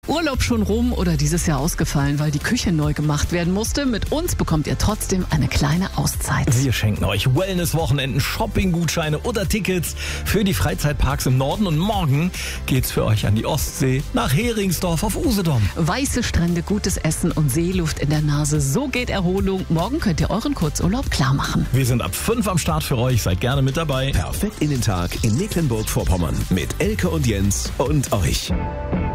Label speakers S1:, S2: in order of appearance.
S1: Urlaub schon rum oder dieses Jahr ausgefallen, weil die Küche neu gemacht werden musste? Mit uns bekommt ihr trotzdem eine kleine Auszeit.
S2: Wir schenken euch Wellness-Wochenenden, Shopping-Gutscheine oder Tickets für die Freizeitparks im Norden. Und morgen geht's für euch an die Ostsee nach Heringsdorf auf Usedom.
S1: Weiße Strände, gutes Essen und Seeluft in der Nase. So geht Erholung. Morgen könnt ihr euren Kurzurlaub klar machen.
S2: Wir sind ab 5 am Start für euch. Seid gerne mit dabei.
S3: Perfekt in den Tag in Mecklenburg-Vorpommern mit Elke und Jens und euch.